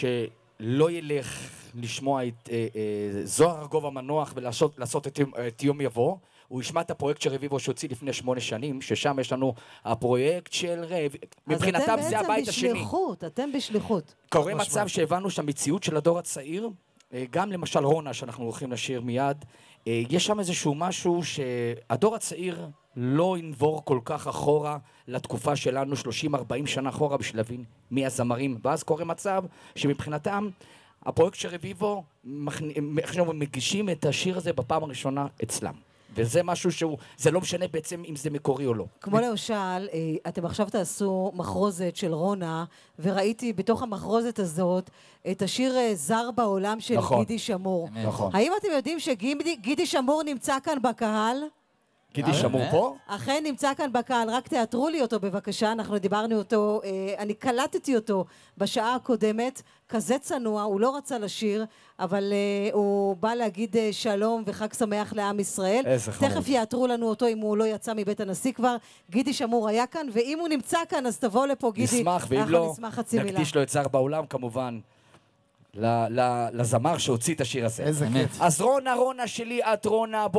שלא ילך לשמוע את זוהר ארגוב המנוח ולעשות את יום יבוא, הוא ישמע את הפרויקט של רביבו שהוציא לפני 8 שנים, ששם יש לנו הפרויקט של מבחינתם זה הבית השני. אז אתם בשליחות. קורה מצב שהבנו שהמציאות של הדור הצעיר, גם למשל רונה שאנחנו הולכים לשיר מיד, יש שם איזשהו משהו שהדור הצעיר לא ינבור כל כך אחורה לתקופה שלנו, 30-40 שנה אחורה בשביל להבין מי הזמרים, ואז קורה מצב שמבחינתם הפרויקט של רביבו מגישים את השיר הזה בפעם הראשונה אצלם. וזה משהו שהוא, זה לא משנה בעצם אם זה מקורי או לא. כמו למשל, אתם עכשיו תעשו מחרוזת של רונה, וראיתי בתוך המחרוזת הזאת את השיר זר בעולם של גידי שמור. נכון. האם אתם יודעים שגידי שמור נמצא כאן בקהל? גידי שמור פה? אכן נמצא כאן בקהל, רק תיאטרו לי אותו בבקשה, אנחנו דיברנו אותו, אני קלטתי אותו בשעה הקודמת, כזה צנוע, הוא לא רצה לשיר, אבל הוא בא להגיד שלום וחג שמח לעם ישראל. תכף יאתרו לנו אותו אם הוא לא יצא מבית הנשיא כבר. גידי שמור היה כאן, ואם הוא נמצא כאן אז תבוא לפה גידי. נשמח, ואם לא, נקדיש לו את זר בעולם כמובן. לזמר שהוציא את השיר הזה. איזה כיף. אז רונה שלי, את רונה,